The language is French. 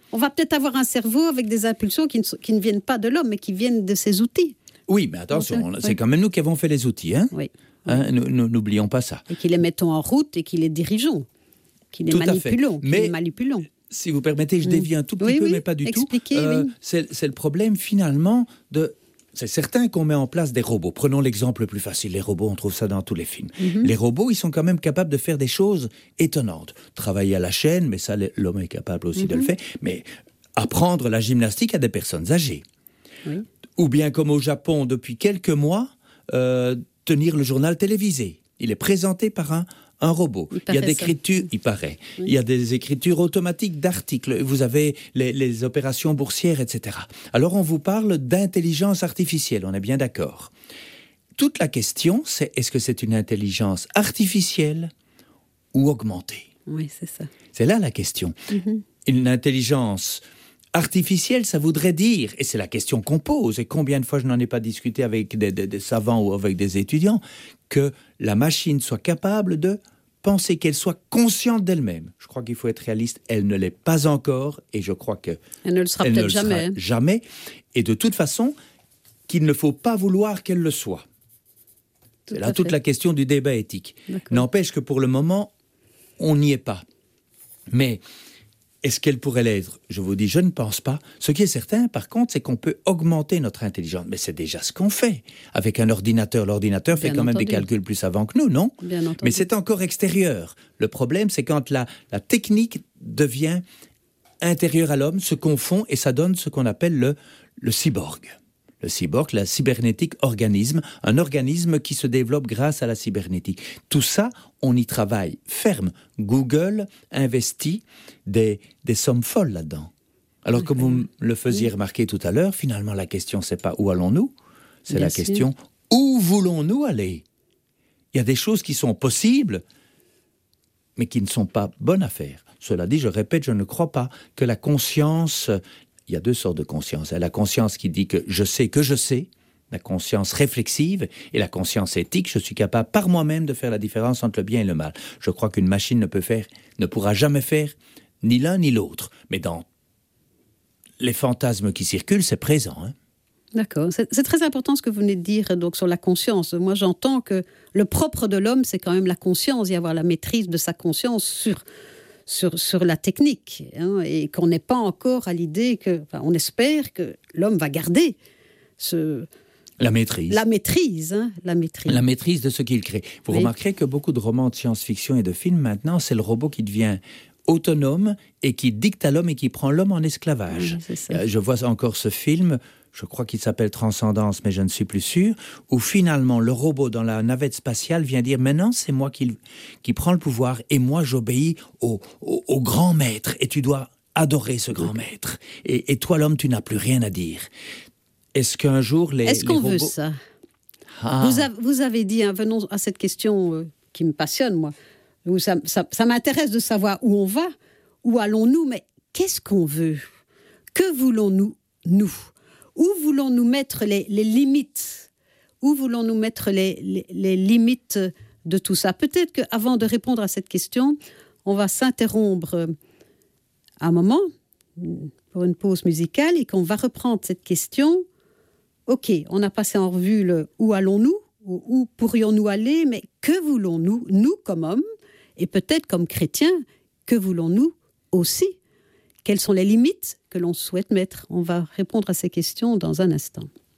On va peut-être avoir un cerveau avec des impulsions qui ne viennent pas de l'homme, mais qui viennent de ses outils. Oui, mais attention, c'est quand même nous qui avons fait les outils. Hein, oui. Nous n'oublions pas ça. Et qui les mettons en route et qui les dirigeons, qui les manipulons. Si vous permettez, je dévie un tout petit peu, mais pas du tout. C'est le problème finalement de... C'est certain qu'on met en place des robots. Prenons l'exemple le plus facile. Les robots, on trouve ça dans tous les films. Les robots, ils sont quand même capables de faire des choses étonnantes. Travailler à la chaîne, mais ça, l'homme est capable aussi de le faire. Mais apprendre la gymnastique à des personnes âgées. Oui. Ou bien, comme au Japon, depuis quelques mois, tenir le journal télévisé. Il est présenté par un robot. Il y a d'écriture, il paraît. Oui. Il y a des écritures automatiques d'articles. Vous avez les opérations boursières, etc. Alors, on vous parle d'intelligence artificielle, on est bien d'accord. Toute la question, c'est est-ce que c'est une intelligence artificielle ou augmentée ? Oui, c'est ça. C'est là la question. Une intelligence artificielle, ça voudrait dire, et c'est la question qu'on pose, et combien de fois je n'en ai pas discuté avec des savants ou avec des étudiants, que la machine soit capable de penser, qu'elle soit consciente d'elle-même. Je crois qu'il faut être réaliste, elle ne l'est pas encore, et je crois qu'elle ne le sera peut-être jamais. Et de toute façon, qu'il ne faut pas vouloir qu'elle le soit. C'est là toute la question du débat éthique. D'accord. N'empêche que pour le moment, on n'y est pas. Mais est-ce qu'elle pourrait l'être ? Je vous dis, je ne pense pas. Ce qui est certain, par contre, c'est qu'on peut augmenter notre intelligence. Mais c'est déjà ce qu'on fait. Avec un ordinateur, l'ordinateur fait quand même des calculs plus savants que nous, non ? Bien entendu. Mais c'est encore extérieur. Le problème, c'est quand la technique devient intérieure à l'homme, se confond, et ça donne ce qu'on appelle le cyborg. Le cyborg, la cybernétique organisme, un organisme qui se développe grâce à la cybernétique. Tout ça, on y travaille ferme. Google investit des sommes folles là-dedans. Alors, comme vous le faisiez remarquer tout à l'heure, finalement, la question, c'est pas où allons-nous ? C'est la question, où voulons-nous aller ? Il y a des choses qui sont possibles, mais qui ne sont pas bonnes à faire. Cela dit, je répète, je ne crois pas que la conscience... Il y a deux sortes de conscience. La conscience qui dit que je sais, la conscience réflexive, et la conscience éthique, je suis capable par moi-même de faire la différence entre le bien et le mal. Je crois qu'une machine ne pourra jamais faire ni l'un ni l'autre. Mais dans les fantasmes qui circulent, c'est présent. Hein. D'accord. C'est très important ce que vous venez de dire donc, sur la conscience. Moi, j'entends que le propre de l'homme, c'est quand même la conscience, y avoir la maîtrise de sa conscience sur la technique, hein, et qu'on n'est pas encore à l'idée on espère que l'homme va garder la maîtrise. La maîtrise. La maîtrise de ce qu'il crée. Vous remarquerez que beaucoup de romans de science-fiction et de films, maintenant, c'est le robot qui devient autonome et qui dicte à l'homme et qui prend l'homme en esclavage. Oui, c'est ça. Je vois encore ce film... Je crois qu'il s'appelle Transcendance, mais je ne suis plus sûr, où finalement le robot dans la navette spatiale vient dire « Maintenant, c'est moi qui prends le pouvoir et moi, j'obéis au grand maître et tu dois adorer ce grand maître. Et toi, l'homme, tu n'as plus rien à dire. » Est-ce qu'un jour, Est-ce qu'on robots... veut ça ? Vous avez dit, venons à cette question qui me passionne, moi. Ça m'intéresse de savoir où on va, où allons-nous, mais qu'est-ce qu'on veut ? Que voulons-nous, nous ? Où voulons-nous mettre les limites ? Où voulons-nous mettre les limites de tout ça ? Peut-être qu'avant de répondre à cette question, on va s'interrompre un moment pour une pause musicale et qu'on va reprendre cette question. Ok, on a passé en revue le « où allons-nous » ? Où pourrions-nous aller ? Mais que voulons-nous, nous comme hommes, et peut-être comme chrétiens, que voulons-nous aussi ? Quelles sont les limites que l'on souhaite mettre ? On va répondre à ces questions dans un instant.